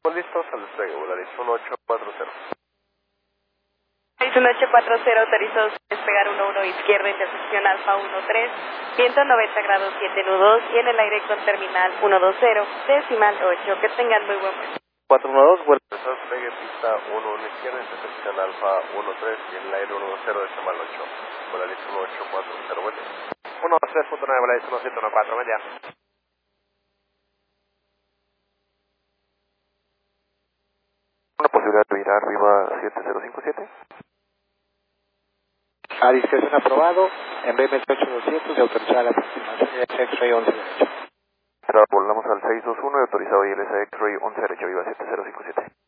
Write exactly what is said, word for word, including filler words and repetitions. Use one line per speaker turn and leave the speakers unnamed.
Pues listos al despegue, Volaris uno ocho cuatro cero.
uno ocho cuatro cero, autorizados a despegar uno uno izquierda, intersección Alfa uno tres, viento noventa grados siete nudos y en el aire con terminal ciento veinte, decimal ocho. Que tengan muy buen vuelo.
cuatro uno dos, vuelo. Despegue pista uno uno izquierda, intersección Alfa uno tres y en el aire ciento veinte, decimal ocho. Volaris uno ocho cuatro cero, vuelo. uno dos tres punto nueve, Volaris uno siete uno cuatro, media. Una posibilidad de virar arriba siete cero cinco siete.
A discreción aprobado, en B M ocho doscientos y autorizada la aproximación de X-Ray once derecho.
Volvamos al seis dos uno y autorizado I L S X-Ray once derecho, viva siete cero cinco siete.